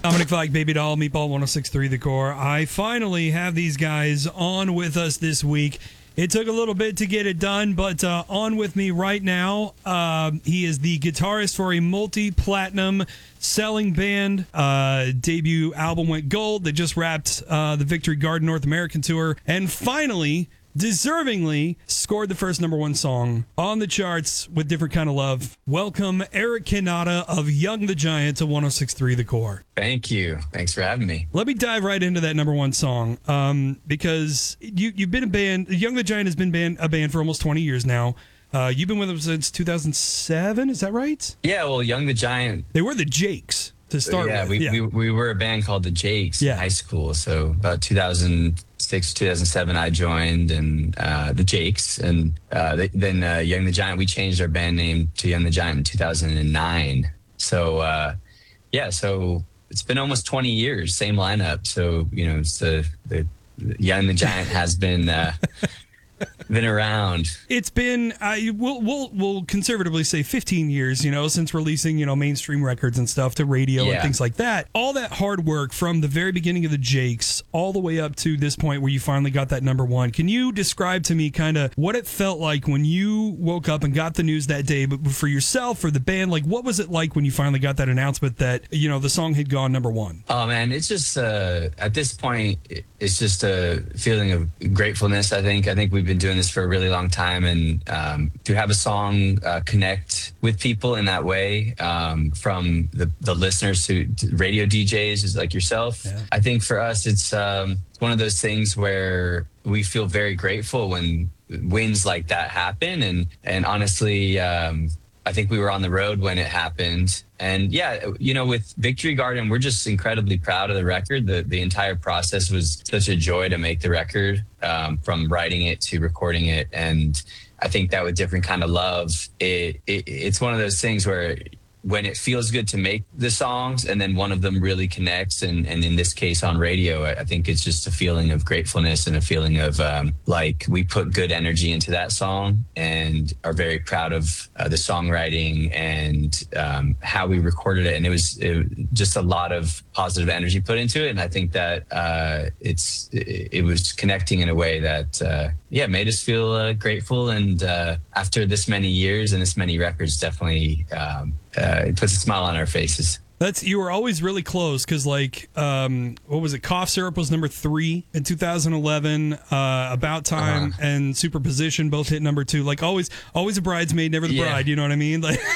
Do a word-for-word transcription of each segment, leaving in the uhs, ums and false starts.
Dominic Fike, Baby Doll, Meatball one oh six point three The Core. I finally have these guys on with us this week. It took a little bit to get it done, but uh, on with me right now, uh, he is the guitarist for a multi-platinum selling band. Uh, debut album went gold. They just wrapped uh, the Victory Garden North American tour. And finally, deservingly, scored the first number one song on the charts with Different Kind of Love. Welcome, Eric Cannata of Young the Giant to one oh six point three The Core. Thank you. Thanks for having me. Let me dive right into that number one song, um, because you, you've been a band. Young the Giant has been band, a band for almost twenty years now. Uh, you've been with them since two thousand seven, is that right? Yeah, well, Young the Giant. They were the Jakes to start yeah, with. We, yeah, we we were a band called the Jakes yeah. in high school. So about two thousand six, two thousand seven, I joined and uh, the Jakes. And uh, they, then uh, Young the Giant, we changed our band name to Young the Giant in two thousand nine. So, uh, yeah, so it's been almost twenty years, same lineup. So, you know, it's the, the, the Young the Giant has been uh, been around. It's been, I we'll, we'll we'll conservatively say fifteen years, you know, since releasing, you know, mainstream records and stuff to radio Yeah. and things like that. All that hard work from the very beginning of the Jakes all the way up to this point where you finally got that number one. Can you describe to me kind of what it felt like when you woke up and got the news that day, but for yourself, for the band, like what was it like when you finally got that announcement that, you know, the song had gone number one? Oh man, it's just uh, at this point, it's just a feeling of gratefulness. I think I think we've been doing this for a really long time, and um, to have a song uh, connect with people in that way, um, from the, the listeners to, to radio D Js is like yourself. Yeah. I think for us, it's um, one of those things where we feel very grateful when wins like that happen, and and honestly. Um, I think we were on the road when it happened. And yeah, you know, with Victory Garden, we're just incredibly proud of the record. The the entire process was such a joy to make the record, um, from writing it to recording it. And I think that with Different Kind of Love, it, it it's one of those things where when it feels good to make the songs and then one of them really connects, and, and in this case on radio, I, I think it's just a feeling of gratefulness and a feeling of um, like we put good energy into that song and are very proud of uh, the songwriting and um, how we recorded it. And it was it, just a lot of positive energy put into it. And I think that uh, it's it, it was connecting in a way that, uh, yeah, made us feel uh, grateful. And uh, after this many years and this many records, definitely um, uh, it puts a smile on our faces. That's you were always really close because, like, um, what was it? Cough Syrup was number three in two thousand eleven. Uh, About Time Uh-huh. and Superposition both hit number two. Like always, always a bridesmaid, never the Yeah. bride. You know what I mean? Like,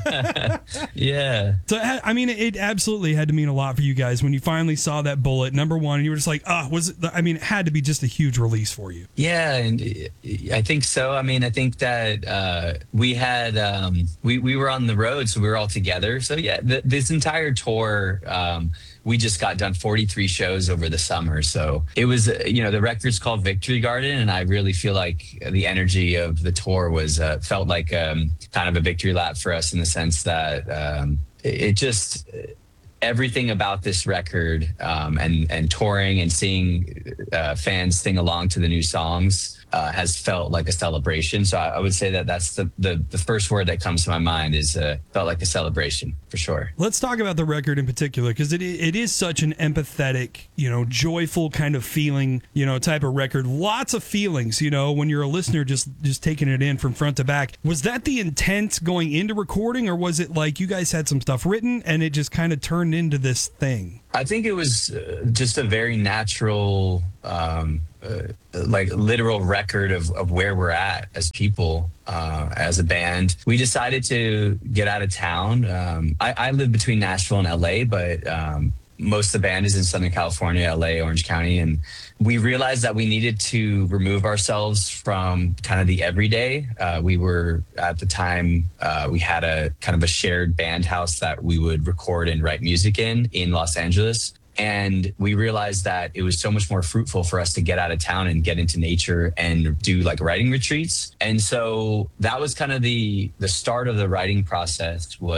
Yeah. so I mean, it absolutely had to mean a lot for you guys when you finally saw that bullet number one. And you were just like, ah, was it? I mean, it had to be just a huge release for you. Yeah, and I think so. I mean, I think that uh, we had um, we we were on the road, so we were all together. So yeah, th- this entire tour, um, we just got done forty-three shows over the summer. So it was, uh, you know, the record's called Victory Garden, and I really feel like the energy of the tour was uh, felt like um, kind of a victory lap for us in the sense that um, it, it just. Everything about this record um, and and touring and seeing uh, fans sing along to the new songs uh, has felt like a celebration. So I, I would say that that's the, the the first word that comes to my mind is uh, felt like a celebration for sure. Let's talk about the record in particular because it it is such an empathetic, you know, joyful kind of feeling, you know, type of record. Lots of feelings, you know, when you're a listener just just taking it in from front to back. Was that the intent going into recording, or was it like you guys had some stuff written and it just kind of turned into this thing? I think it was uh, just a very natural, um, uh, like literal record of, of where we're at as people, uh, as a band. We decided to get out of town. Um, I, I live between Nashville and L A, but um, most of the band is in Southern California, L A, Orange County. And we realized that we needed to remove ourselves from kind of the everyday. Uh, we were, at the time, uh, we had a kind of a shared band house that we would record and write music in, in Los Angeles. And we realized that it was so much more fruitful for us to get out of town and get into nature and do like writing retreats. And so that was kind of the the start of the writing process, was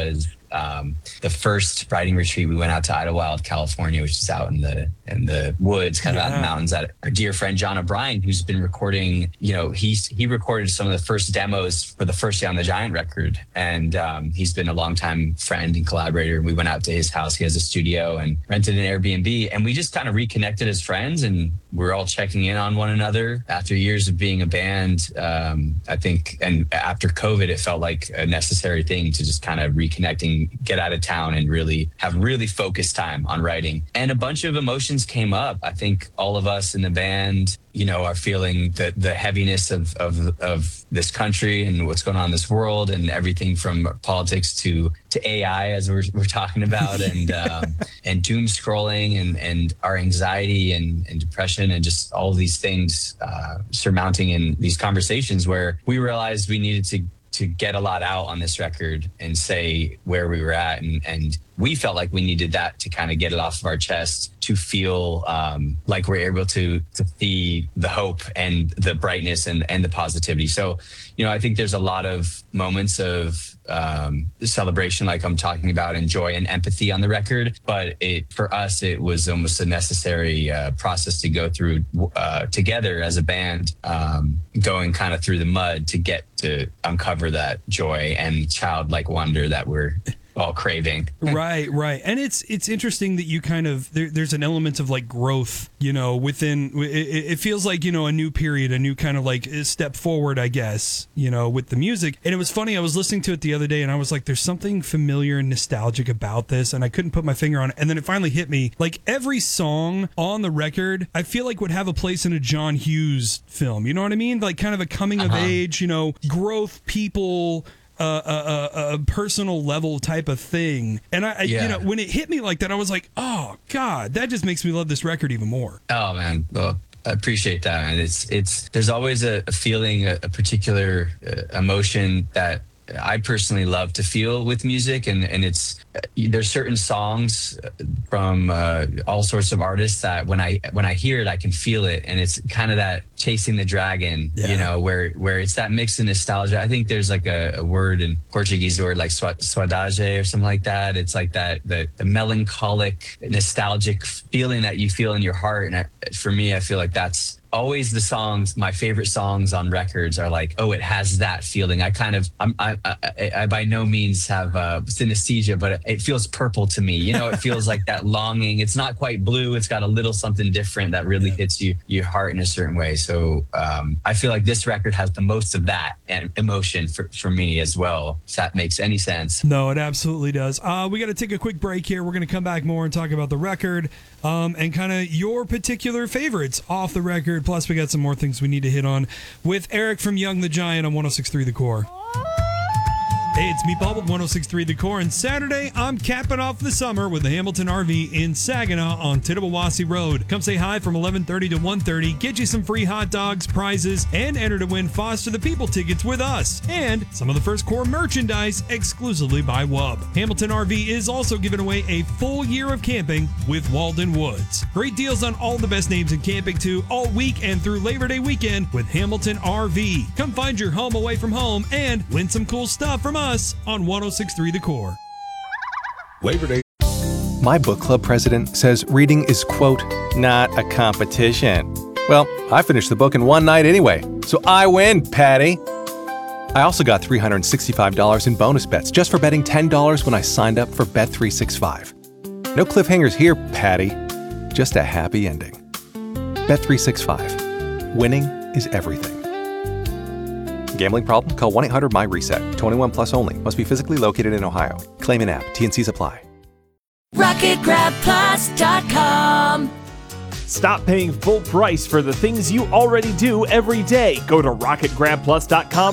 um, the first writing retreat, we went out to Idlewild, California, which is out in the in the woods, kind of out in the mountains. That our dear friend John O'Brien, who's been recording, you know, he's he recorded some of the first demos for the first Day on the Giant record, and um, he's been a longtime friend and collaborator. We went out to his house. He has a studio and rented an Airbnb, and we just kind of reconnected as friends, and we're all checking in on one another after years of being a band. Um, I think, and after COVID, it felt like a necessary thing to just kind of reconnect and get out of town and really have really focused time on writing. And a bunch of emotions came up. I think all of us in the band, you know, are feeling the the heaviness of of of this country and what's going on in this world, and everything from politics to to A I, as we're we're talking about, and um, and doom scrolling, and and our anxiety and and depression, and just all of these things uh, surmounting in these conversations where we realized we needed to to get a lot out on this record and say where we were at, and and we felt like we needed that to kind of get it off of our chest, to feel um, like we're able to to see the hope and the brightness and and the positivity. So, you know, I think there's a lot of moments of um, celebration, like I'm talking about, and joy and empathy on the record. But it for us, it was almost a necessary uh, process to go through uh, together as a band, um, going kind of through the mud to get to uncover that joy and childlike wonder that we're all craving. Right, right. And it's it's interesting that you kind of, there, there's an element of like growth, you know, within, it, it feels like, you know, a new period, a new kind of like step forward, I guess, you know, with the music. And it was funny, I was listening to it the other day and I was like, there's something familiar and nostalgic about this, and I couldn't put my finger on it. And then it finally hit me, like every song on the record, I feel like would have a place in a John Hughes film, you know what I mean? Like kind of a coming of uh-huh. age, you know, growth, people, Uh, a, a, a personal level type of thing. And I, I yeah. you know, when it hit me like that, I was like, oh God, that just makes me love this record even more. Oh man. Well, I appreciate that. And it's, it's, there's always a, a feeling, a, a particular uh, emotion that I personally love to feel with music. And, and it's, uh, there's certain songs from uh, all sorts of artists that when I, when I hear it, I can feel it. And it's kind of that chasing the dragon, yeah. you know, where, where it's that mix of nostalgia. I think there's like a, a word in Portuguese word like saudade or something like that. It's like that, the, the melancholic, nostalgic feeling that you feel in your heart. And I, for me, I feel like that's always the songs, my favorite songs on records are like, oh, it has that feeling. I kind of, I'm, I, I, I by no means have uh, synesthesia, but it feels purple to me. You know, it feels like that longing. It's not quite blue. It's got a little something different that really hits you, your heart in a certain way. So um, I feel like this record has the most of that and emotion for, for me as well. If that makes any sense. No, it absolutely does. Uh, we got to take a quick break here. We're going to come back more and talk about the record um, and kind of your particular favorites off the record. Plus, we got some more things we need to hit on with Eric from Young the Giant on one oh six point three The Core. Hey, it's Meatball with one oh six point three The Core, and Saturday, I'm capping off the summer with the Hamilton R V in Saginaw on Tittabawassee Road. Come say hi from eleven thirty to one thirty, get you some free hot dogs, prizes, and enter to win Foster the People tickets with us, and some of the first Core merchandise exclusively by W U B. Hamilton R V is also giving away a full year of camping with Walden Woods. Great deals on all the best names in camping, too, all week and through Labor Day weekend with Hamilton R V. Come find your home away from home and win some cool stuff from us on one oh six point three The Core. Labor Day. My book club president says reading is, quote, not a competition. Well, I finished the book in one night anyway, so I win, Patty. I also got three hundred sixty-five dollars in bonus bets just for betting ten dollars when I signed up for Bet three sixty-five. No cliffhangers here, Patty. Just a happy ending. Bet three sixty-five. Winning is everything. Gambling problem? Call one eight hundred my reset. twenty-one plus only. Must be physically located in Ohio. Claim in app. T N Cs apply. rocket grab plus dot com. Stop paying full price for the things you already do every day. Go to rocket grab plus dot com